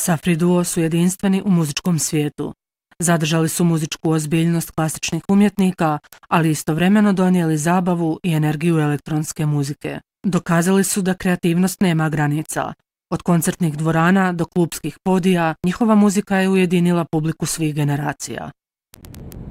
Safri duo su jedinstveni u muzičkom svijetu. Zadržali su muzičku ozbiljnost klasičnih umjetnika, ali istovremeno donijeli zabavu i energiju elektronske muzike. Dokazali su da kreativnost nema granica. Od koncertnih dvorana do klupskih podija, njihova muzika je ujedinila publiku svih generacija.